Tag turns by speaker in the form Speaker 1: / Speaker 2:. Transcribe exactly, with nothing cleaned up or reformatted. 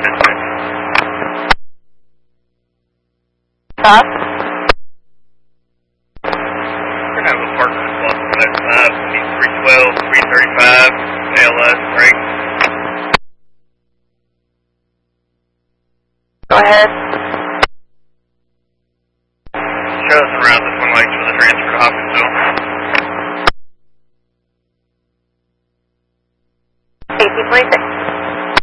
Speaker 1: Stop.
Speaker 2: We're going to have a partner in Plus one oh five, three twelve, three thirty-five, L S break.
Speaker 1: Go ahead.
Speaker 2: Show us around the Twin Lakes for the transfer to Hopkinsville.
Speaker 1: Safety twenty-six.